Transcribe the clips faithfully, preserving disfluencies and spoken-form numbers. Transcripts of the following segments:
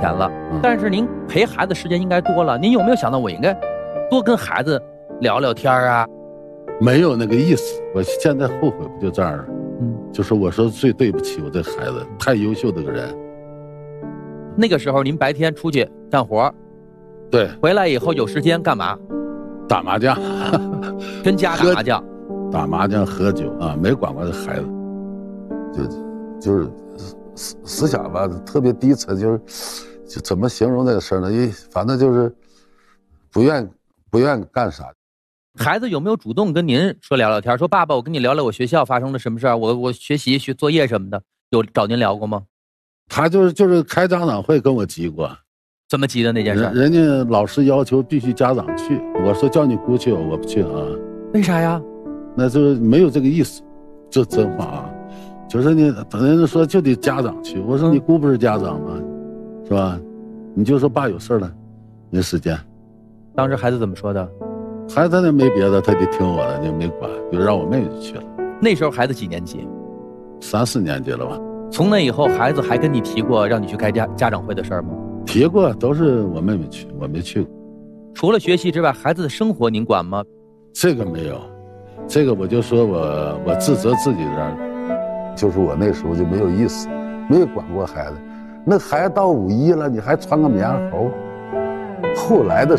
钱了， 嗯、 但是您陪孩子时间应该多了，您有没有想到我应该多跟孩子聊聊天啊？ 没有那个意思，我现在后悔不就这样了？ 嗯， 就是我说最对不起我这孩子，太优秀的个人。 那个时候您白天出去干活， 对， 回来以后有时间干嘛？ 打麻将， 跟家打麻将， 打麻将喝酒啊，没管过这孩子，就就是思思想吧，特别低沉，就是就怎么形容这个事呢？一反正就是不愿不愿干啥。 孩子有没有主动跟您说聊聊天，说爸爸，我跟你聊聊我学校发生了什么事儿，我我学习学作业什么的，有找您聊过吗？ 他就是就是开家长会跟我急过。 怎么急的那件事？ 人, 人家老师要求必须家长去，我说叫你姑去，我不去啊。 为啥呀？ 那就是没有这个意思，这真话啊。就是你人家说就得家长去，我说你姑不是家长吗？是吧？你就说爸有事了，没时间。 当时孩子怎么说的？ 孩子那没别的，他得听我的，就没管，就让我妹妹去了。 那时候孩子几年级？ 三四年级了吧。 从那以后，孩子还跟你提过让你去开家家长会的事儿吗？ 提过，都是我妹妹去，我没去过。 除了学习之外，孩子的生活您管吗？ 这个没有，这个我就说我我自责自己这儿，就是我那时候就没有意思，没有管过孩子。那孩子到五一了，你还穿个棉猴。后来的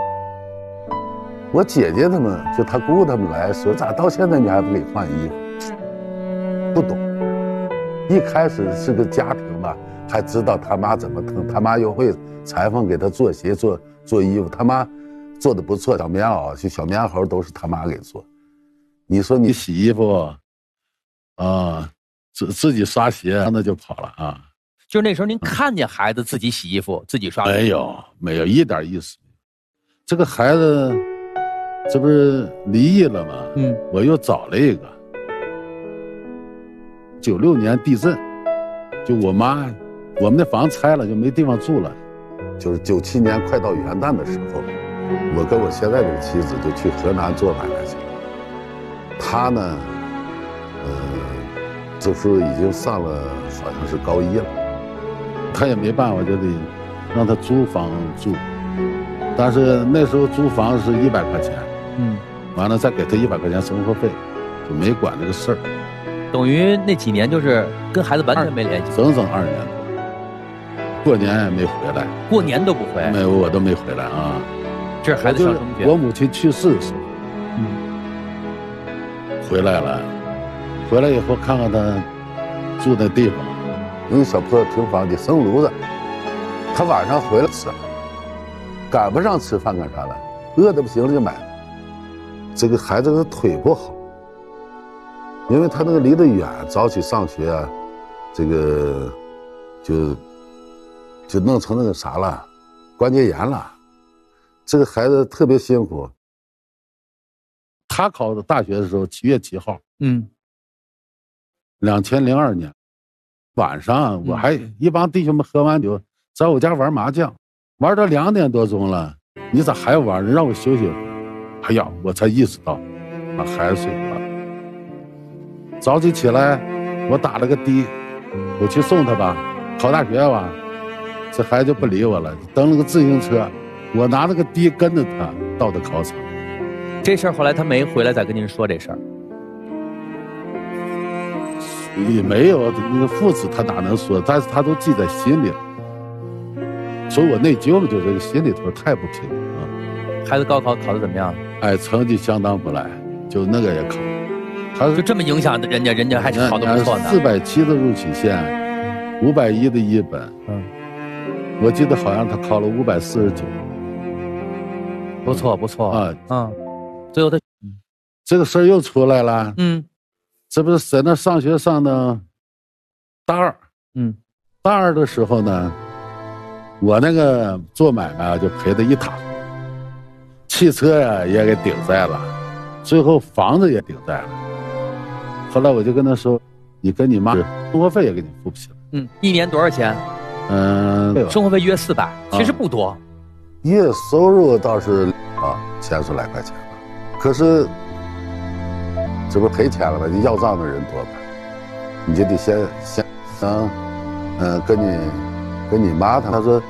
我姐姐他们，就他姑他们来说，咋到现在你还不给换衣服？不懂。一开始是个家庭吧，还知道他妈怎么疼，他妈又会裁缝给他做鞋、做做衣服，他妈做的不错，小棉袄、就小棉猴都是他妈给做。你说你洗衣服啊，自自己刷鞋，那就跑了啊。 就是那时候您看见孩子自己洗衣服、自己刷鞋？ 没有，没有一点意思。这个孩子这不是离异了吗？嗯，我又找了一个。九六年地震，就我妈，我们的房拆了，就没地方住了。就是九七年快到元旦的时候，我跟我现在这个妻子就去河南做买卖去了。她呢，呃，这时候已经上了好像是高一了，她也没办法，就得让她租房住。但是那时候租房是一百块钱，嗯，完了再给她一百块钱生活费，就没管这个事儿。 等于那几年就是跟孩子完全没联系， 整整二年多，过年也没回来， 过年都不回， 没有我都没回来啊。 这是孩子上中学， 我母亲去世的时候，嗯，回来了，回来以后看看他住那地方，有个小破平房的生炉子，他晚上回来吃，赶不上吃饭干啥了，饿得不行了就买。这个孩子的腿不好。因为他那个离得远，早起上学啊，这个就就弄成那个啥了，关节炎了。这个孩子特别辛苦。他考的大学的时候，七月七号，嗯，两千零二年晚上，我还一帮弟兄们喝完酒，在我家玩麻将，玩到两点多钟了。你咋还玩？让我休息。哎呀，我才意识到，把孩子睡了。早起起来，我打了个的，我去送他吧，考大学吧。这孩子就不理我了，蹬了个自行车，我拿了个的跟着他到的考场。 这事儿后来他没回来再跟您说这事儿， 也没有，那个父子他哪能说？但是他都记在心里了。所以我内疚嘛，就这个心里头太不平啊。 孩子高考考得怎么样？ 哎，成绩相当不赖，就那个也考。他就这么影响人家，人家还考得不错呢。 四百七的录取线，五百一的一本，嗯，我记得好像他考了五百四十九， 不错不错啊，嗯，最后他这个事儿又出来了，嗯，这不是在那上学上的大二，嗯，大二的时候呢，我那个做买卖就赔得一塌，汽车呀也给顶债了，最后房子也顶债了。后来我就跟他说，你跟你妈生活费也给你付不起了。 嗯，一年多少钱？ 嗯， 生活费约四百，其实不多。啊、 月收入倒是啊千十来块钱吧，可是这不赔钱了吗？你要账的人多吧，你就得先先嗯嗯、呃、跟你跟你妈他他说